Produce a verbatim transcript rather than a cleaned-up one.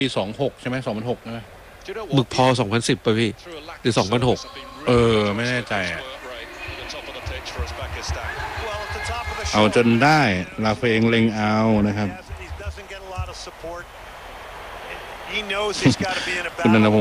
ปีสองหกใช่ไหมสองพันหกใช่ไหมบึกพอสองพันสิบป่ะพี่หรือสองพันหกเออไม่แน่ใจอ่ะเอาจนได้ลาเฟงเล็งเอานะครับคุณนันทพงศ์